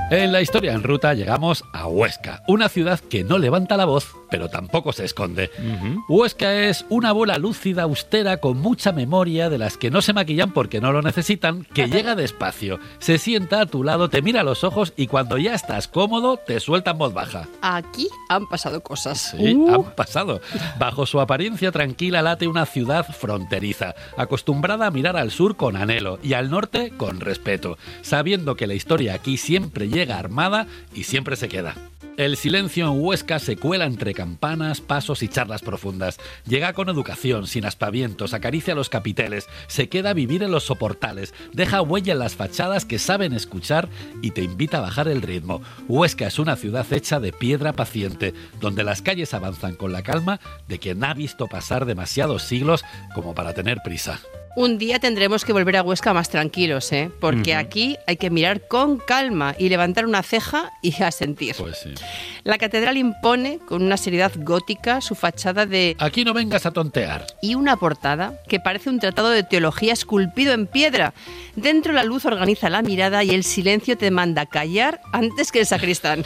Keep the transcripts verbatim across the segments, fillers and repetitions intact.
En la historia en ruta llegamos a Huesca, una ciudad que no levanta la voz, pero tampoco se esconde. Uh-huh. Huesca es una abuela lúcida, austera, con mucha memoria, de las que no se maquillan porque no lo necesitan, que llega despacio, se sienta a tu lado, te mira a los ojos y cuando ya estás cómodo, te suelta en voz baja. Aquí han pasado cosas. Sí, uh. han pasado. Bajo su apariencia tranquila late una ciudad fronteriza, acostumbrada a mirar al sur con anhelo y al norte con respeto, sabiendo que la historia aquí siempre llega llega armada y siempre se queda. El silencio en Huesca se cuela entre campanas, pasos y charlas profundas. Llega con educación, sin aspavientos, acaricia los capiteles, se queda a vivir en los soportales, deja huella en las fachadas que saben escuchar y te invita a bajar el ritmo. Huesca es una ciudad hecha de piedra paciente, donde las calles avanzan con la calma de quien ha visto pasar demasiados siglos como para tener prisa. Un día tendremos que volver a Huesca más tranquilos, ¿eh? Porque uh-huh. aquí hay que mirar con calma y levantar una ceja y asentir. Pues sí. La catedral impone, con una seriedad gótica, su fachada de... Aquí no vengas a tontear. Y una portada que parece un tratado de teología esculpido en piedra. Dentro la luz organiza la mirada y el silencio te manda callar antes que el sacristán.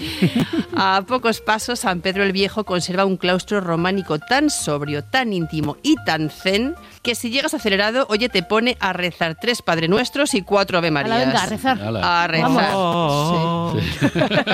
A pocos pasos, San Pedro el Viejo conserva un claustro románico tan sobrio, tan íntimo y tan zen que si llegas acelerado, oye, te pone a rezar tres Padre Nuestros y cuatro Ave Marías. Ala, venga, a rezar. A rezar. Oh. Sí.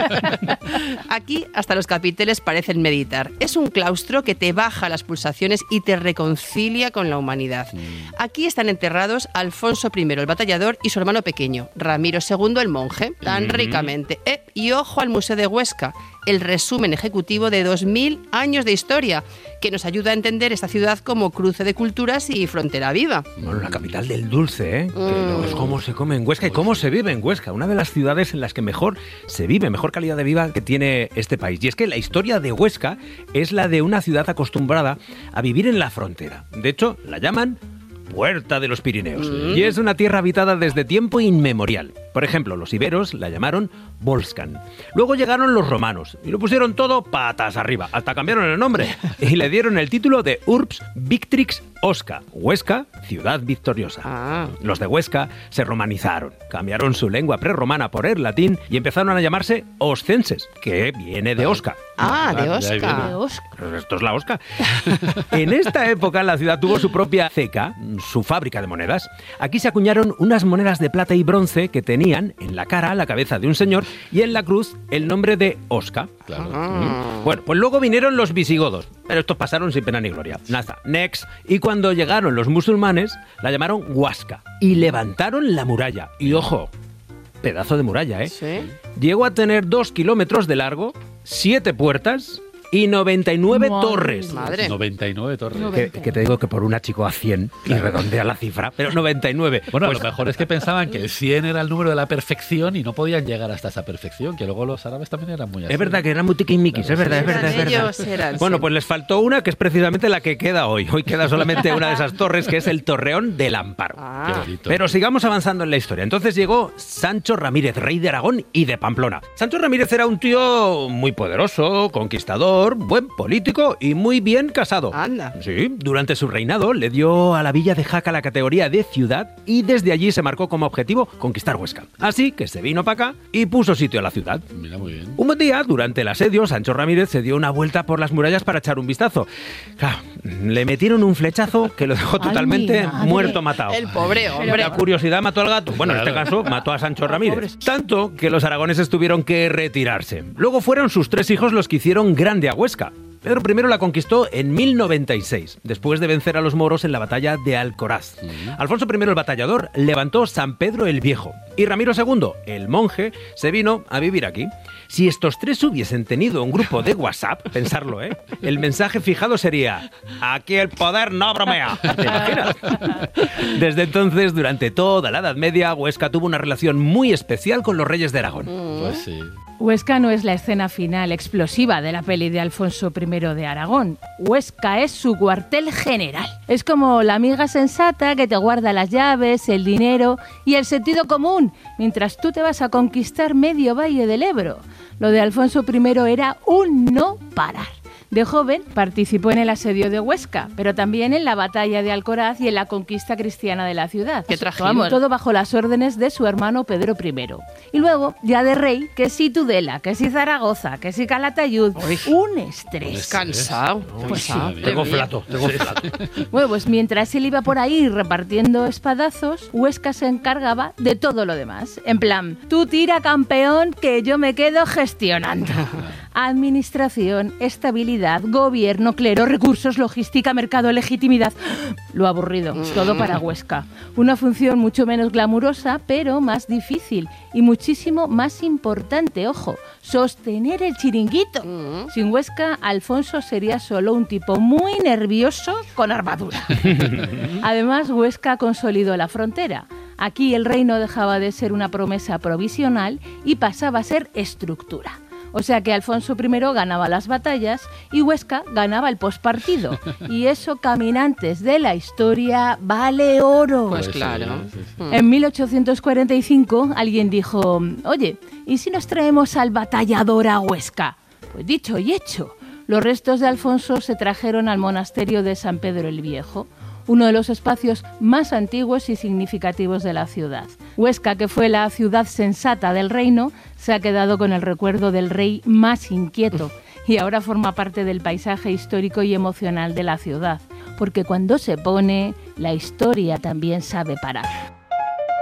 Aquí hasta los capiteles parecen meditar. Es un claustro que te baja las pulsaciones y te reconcilia con la humanidad. Aquí están enterrados Alfonso primero el batallador y su hermano pequeño, Ramiro segundo el monje, tan ricamente. Eh, y ojo al Museo de Huesca, el resumen ejecutivo de dos mil años de historia, que nos ayuda a entender esta ciudad como cruce de culturas y frontera viva. Bueno, la capital del dulce, ¿eh? Mm. Que cómo se come en Huesca y cómo se vive en Huesca. Una de las ciudades en las que mejor se vive, mejor calidad de vida que tiene este país. Y es que la historia de Huesca es la de una ciudad acostumbrada a vivir en la frontera. De hecho, la llaman Puerta de los Pirineos. Mm. Y es una tierra habitada desde tiempo inmemorial. Por ejemplo, los iberos la llamaron Volscan. Luego llegaron los romanos y lo pusieron todo patas arriba. Hasta cambiaron el nombre y le dieron el título de Urbs Victrix Osca. Huesca, ciudad victoriosa. Ah. Los de Huesca se romanizaron, cambiaron su lengua prerromana por el latín y empezaron a llamarse oscenses, que viene de Osca. Ah, de Osca. De Osca. Esto es la Osca. En esta época la ciudad tuvo su propia ceca, su fábrica de monedas. Aquí se acuñaron unas monedas de plata y bronce que tenían en la cara la cabeza de un señor y en la cruz el nombre de Osca. Claro. Ah. Bueno, pues luego vinieron los visigodos, pero estos pasaron sin pena ni gloria. Nada, next. Y cuando llegaron los musulmanes, la llamaron Huasca y levantaron la muralla. Y ojo, pedazo de muralla, ¿eh? Sí. Llegó a tener dos kilómetros de largo, siete puertas y noventa y nueve Madre torres. Madre. noventa y nueve torres. Que, que te digo que por una chico a cien y redondea la cifra, pero noventa y nueve. Bueno, pues, a lo mejor es que pensaban que el cien era el número de la perfección y no podían llegar hasta esa perfección, que luego los árabes también eran muy así. Es verdad que eran muy tiquismiquis, Claro, es verdad, sí. es verdad, es Eran verdad. ellos, eran, Bueno, sí. pues les faltó una que es precisamente la que queda hoy. Hoy queda solamente una de esas torres, que es el Torreón del Amparo. Ah. Qué bonito. Pero sigamos avanzando en la historia. Entonces llegó Sancho Ramírez, rey de Aragón y de Pamplona. Sancho Ramírez era un tío muy poderoso, conquistador, buen político y muy bien casado. Anda. Sí, durante su reinado le dio a la villa de Jaca la categoría de ciudad y desde allí se marcó como objetivo conquistar Huesca. Así que se vino para acá y puso sitio a la ciudad. Mira, muy bien. Un buen día, durante el asedio, Sancho Ramírez se dio una vuelta por las murallas para echar un vistazo. Claro, le metieron un flechazo que lo dejó Ay, totalmente mi madre. muerto matado. El pobre hombre. La curiosidad mató al gato. Bueno, en este caso mató a Sancho Ramírez. Tanto que los aragoneses tuvieron que retirarse. Luego fueron sus tres hijos los que hicieron grande a Huesca. Pedro primero la conquistó en mil noventa y seis, después de vencer a los moros en la batalla de Alcoraz. Uh-huh. Alfonso primero el batallador levantó San Pedro el Viejo. Y Ramiro segundo, el monje, se vino a vivir aquí. Si estos tres hubiesen tenido un grupo de WhatsApp, pensarlo, ¿eh? El mensaje fijado sería: aquí el poder no bromea. ¿Te imaginas? Desde entonces, durante toda la Edad Media, Huesca tuvo una relación muy especial con los reyes de Aragón. Mm. Pues sí. Huesca no es la escena final explosiva de la peli de Alfonso primero de Aragón. Huesca es su cuartel general. Es como la amiga sensata que te guarda las llaves, el dinero y el sentido común, mientras tú te vas a conquistar medio valle del Ebro. Lo de Alfonso primero era un no parar. De joven participó en el asedio de Huesca, pero también en la batalla de Alcoraz y en la conquista cristiana de la ciudad. ¡Qué tragedia! Vamos, todo bajo las órdenes de su hermano Pedro primero. Y luego, ya de rey, que si Tudela, que si Zaragoza, que si Calatayud, Uy. un estrés. Cansado. Pues sí. cansado. Tengo flato, tengo flato. Bueno, pues mientras él iba por ahí repartiendo espadazos, Huesca se encargaba de todo lo demás. En plan, tú tira campeón que yo me quedo gestionando. Administración, estabilidad, gobierno, clero, recursos, logística, mercado, legitimidad. Lo aburrido, todo para Huesca. Una función mucho menos glamurosa, pero más difícil y muchísimo más importante, ojo, sostener el chiringuito. Sin Huesca, Alfonso sería solo un tipo muy nervioso con armadura. Además, Huesca consolidó la frontera. Aquí el reino dejaba de ser una promesa provisional y pasaba a ser estructura. O sea que Alfonso primero ganaba las batallas y Huesca ganaba el pospartido. Y eso, caminantes de la historia, vale oro. Pues claro. Sí, sí, sí. En mil ochocientos cuarenta y cinco alguien dijo, oye, ¿y si nos traemos al batallador a Huesca? Pues dicho y hecho. Los restos de Alfonso se trajeron al monasterio de San Pedro el Viejo, uno de los espacios más antiguos y significativos de la ciudad. Huesca, que fue la ciudad sensata del reino, se ha quedado con el recuerdo del rey más inquieto y ahora forma parte del paisaje histórico y emocional de la ciudad, porque cuando se pone, la historia también sabe parar.